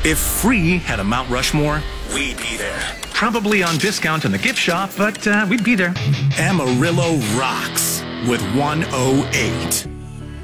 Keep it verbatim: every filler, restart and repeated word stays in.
If Free had a Mount Rushmore, we'd be there. Probably on discount in the gift shop, but uh, we'd be there. Amarillo rocks with one oh eight.